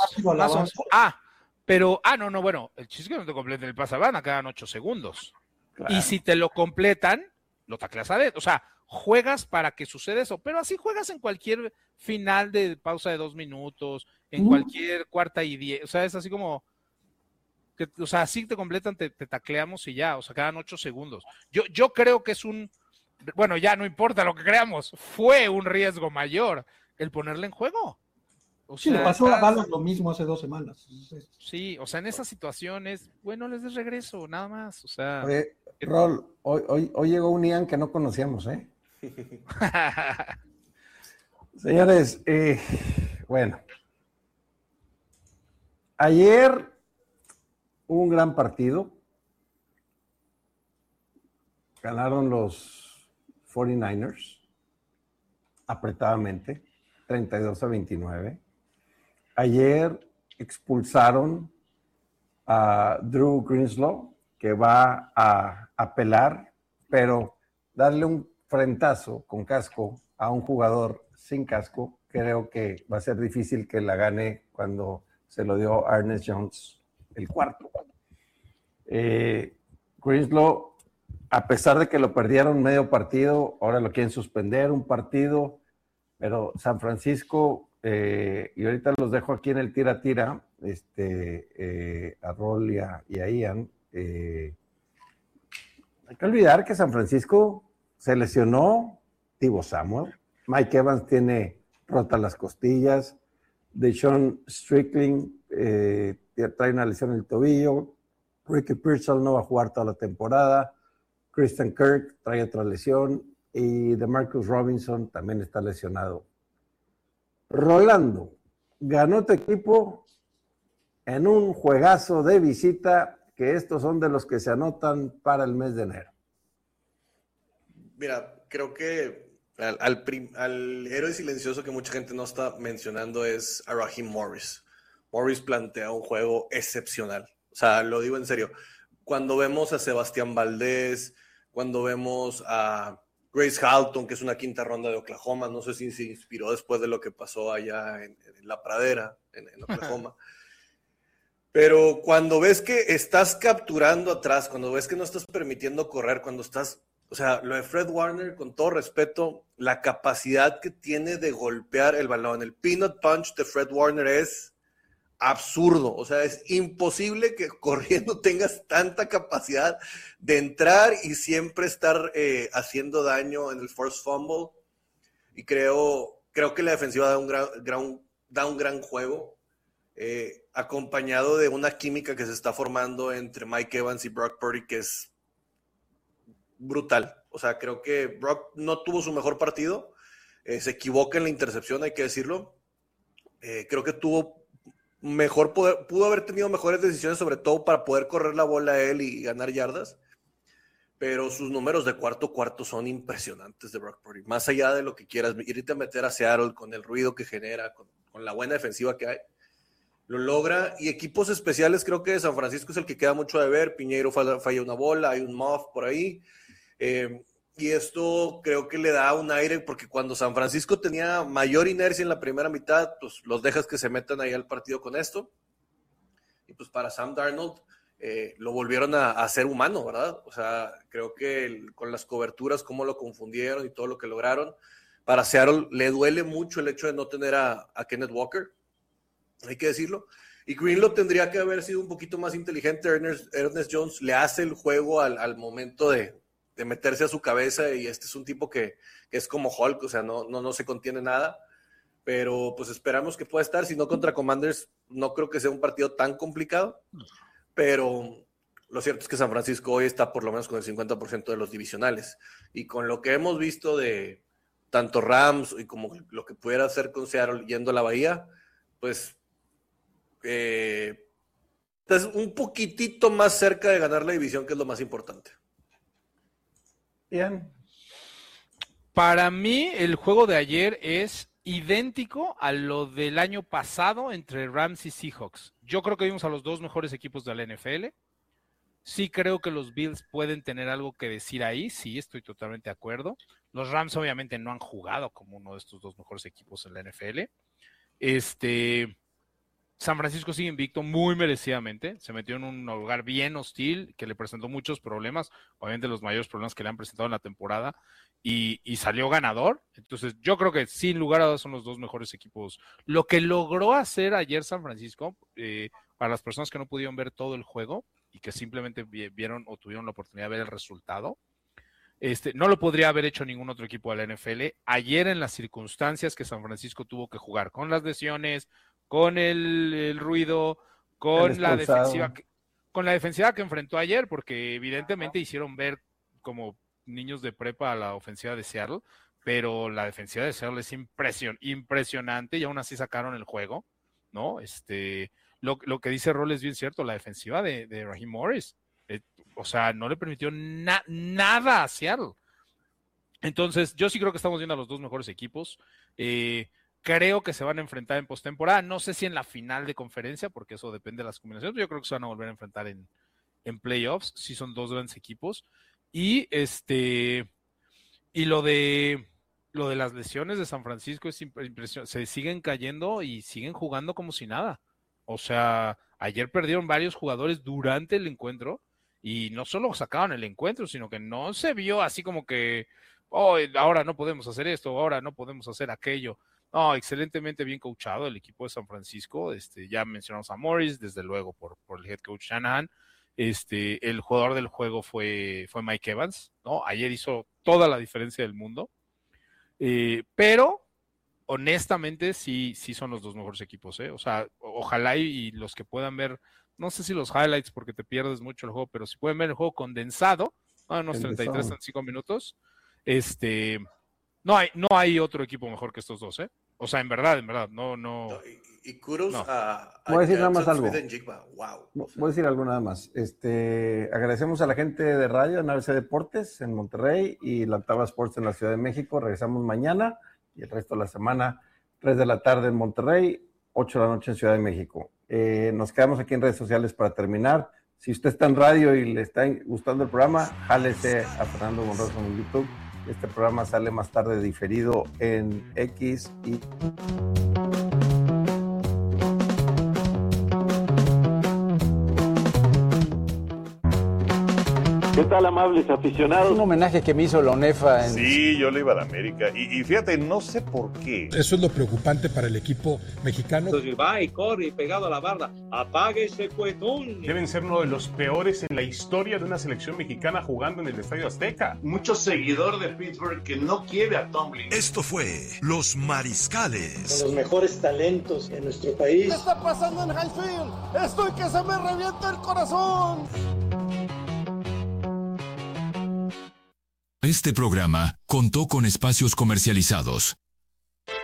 Bueno, el chiste es que no te completen el pase a banda, quedan 8 segundos. Claro. Y si te lo completan, lo tacleas adentro. O sea, juegas para que suceda eso, pero así juegas en cualquier final de pausa de 2 minutos, en cualquier cuarta y 10. O sea, es así como... o sea, así te completan, te tacleamos y ya, o sea, quedan 8 segundos. Yo creo que es bueno, ya no importa lo que creamos, fue un riesgo mayor el ponerle en juego. O sea, le pasó a Dallas lo mismo hace 2 semanas. Sí, o sea, en esas situaciones, bueno, les des regreso, nada más, o sea. Oye, Rol, hoy llegó un Ian que no conocíamos, ¿eh? Señores, bueno. Ayer hubo un gran partido. Ganaron los 49ers apretadamente, 32-29. Ayer expulsaron a Drew Greenslow, que va a apelar, pero darle un frentazo con casco a un jugador sin casco, creo que va a ser difícil que la gane cuando se lo dio a Ernest Jones el cuarto. Greenslow, a pesar de que lo perdieron medio partido, ahora lo quieren suspender un partido, pero San Francisco, y ahorita los dejo aquí en el tira-tira, a Rol y a Ian, hay que olvidar que San Francisco se lesionó Deebo Samuel, Mike Evans tiene rotas las costillas, Deshaun Strickling trae una lesión en el tobillo, Ricky Pearsall no va a jugar toda la temporada, Christian Kirk trae otra lesión y DeMarcus Robinson también está lesionado. Rolando, ganó tu equipo en un juegazo de visita, que estos son de los que se anotan para el mes de enero. Mira, creo que al héroe silencioso que mucha gente no está mencionando es a Raheem Morris. Morris plantea un juego excepcional. O sea, lo digo en serio. Cuando vemos a Sebastián Valdés, cuando vemos a Grace Halton, que es una quinta ronda de Oklahoma, no sé si se inspiró después de lo que pasó allá en la pradera, en Oklahoma. Pero cuando ves que estás capturando atrás, cuando ves que no estás permitiendo correr, cuando estás... O sea, lo de Fred Warner, con todo respeto, la capacidad que tiene de golpear el balón, el peanut punch de Fred Warner es absurdo. O sea, es imposible que corriendo tengas tanta capacidad de entrar y siempre estar haciendo daño en el forced fumble. Y creo que la defensiva da un gran juego, acompañado de una química que se está formando entre Mike Evans y Brock Purdy, que es brutal. O sea, creo que Brock no tuvo su mejor partido. Se equivoca en la intercepción, hay que decirlo. Creo que tuvo mejor poder, pudo haber tenido mejores decisiones, sobre todo para poder correr la bola a él y ganar yardas. Pero sus números de cuarto son impresionantes de Brock Purdy. Más allá de lo que quieras, irte a meter a Seattle con el ruido que genera, con la buena defensiva que hay, lo logra. Y equipos especiales, creo que San Francisco es el que queda mucho de ver. Piñeiro falla una bola, hay un muff por ahí. Y esto creo que le da un aire, porque cuando San Francisco tenía mayor inercia en la primera mitad, pues los dejas que se metan ahí al partido con esto. Y pues para Sam Darnold, lo volvieron a hacer humano, ¿verdad? O sea, creo que con las coberturas, cómo lo confundieron y todo lo que lograron. Para Seattle le duele mucho el hecho de no tener a Kenneth Walker, hay que decirlo. Y Greenlaw tendría que haber sido un poquito más inteligente. Ernest Jones le hace el juego al momento de meterse a su cabeza, y este es un tipo que es como Hulk, o sea, no se contiene nada. Pero pues esperamos que pueda estar. Si no, contra Commanders no creo que sea un partido tan complicado. Pero lo cierto es que San Francisco hoy está por lo menos con el 50% de los divisionales. Y con lo que hemos visto de tanto Rams y como lo que pudiera hacer con Seattle yendo a la Bahía, pues es un poquitito más cerca de ganar la división, que es lo más importante. Bien. Para mí, el juego de ayer es idéntico a lo del año pasado entre Rams y Seahawks. Yo creo que vimos a los dos mejores equipos de la NFL. Sí creo que los Bills pueden tener algo que decir ahí. Sí, estoy totalmente de acuerdo. Los Rams obviamente no han jugado como uno de estos dos mejores equipos en la NFL. San Francisco sigue invicto muy merecidamente. Se metió en un lugar bien hostil que le presentó muchos problemas. Obviamente los mayores problemas que le han presentado en la temporada. Y salió ganador. Entonces yo creo que sin lugar a dudas son los dos mejores equipos. Lo que logró hacer ayer San Francisco, para las personas que no pudieron ver todo el juego y que simplemente vieron o tuvieron la oportunidad de ver el resultado, no lo podría haber hecho ningún otro equipo de la NFL. Ayer, en las circunstancias que San Francisco tuvo que jugar, con las lesiones, con el ruido, con la defensiva que enfrentó ayer, porque evidentemente hicieron ver como niños de prepa a la ofensiva de Seattle, pero la defensiva de Seattle es impresionante, y aún así sacaron el juego, ¿no? Lo que dice Rol es bien cierto. La defensiva de Raheem Morris, o sea, no le permitió nada a Seattle. Entonces, yo sí creo que estamos viendo a los dos mejores equipos. Creo que se van a enfrentar en postemporada. No sé si en la final de conferencia, porque eso depende de las combinaciones. Yo creo que se van a volver a enfrentar en playoffs. Sí, son dos grandes equipos. Y lo de las lesiones de San Francisco es impresionante. Se siguen cayendo y siguen jugando como si nada. O sea, ayer perdieron varios jugadores durante el encuentro, y no solo sacaron el encuentro, sino que no se vio así como que ahora no podemos hacer esto, ahora no podemos hacer aquello. No, excelentemente bien coachado el equipo de San Francisco. Ya mencionamos a Morris, desde luego por el head coach Shanahan. El jugador del juego fue Mike Evans, ¿no? Ayer hizo toda la diferencia del mundo. Pero honestamente sí son los dos mejores equipos, ¿eh? O sea, ojalá y los que puedan ver, no sé si los highlights, porque te pierdes mucho el juego, pero si pueden ver el juego condensado, unos 33-35 minutos, no hay otro equipo mejor que estos dos, ¿eh? O sea, en verdad, no. Y kudos a voy a decir nada más algo. Wow. Voy a decir algo nada más. Agradecemos a la gente de radio en ABC Deportes en Monterrey y la Tabla Sports en la Ciudad de México. Regresamos mañana y el resto de la semana, 3 de la tarde en Monterrey, 8 de la noche en Ciudad de México. Nos quedamos aquí en redes sociales para terminar. Si usted está en radio y le está gustando el programa, jálese a Fernando Monroso en YouTube. Este programa sale más tarde diferido en X y... ¿Qué tal, amables aficionados? Un homenaje que me hizo la ONEFA. Sí, yo le iba a la América. Y fíjate, no sé por qué. Eso es lo preocupante para el equipo mexicano. Entonces va y corre pegado a la barda. Apague ese cuetón. Deben ser uno de los peores en la historia de una selección mexicana jugando en el Estadio Azteca. Mucho seguidor de Pittsburgh que no quiere a Tomlin. Esto fue Los Mariscales. Con los mejores talentos en nuestro país. ¿Qué está pasando en Highfield? Estoy que se me revienta el corazón. Este programa contó con espacios comercializados.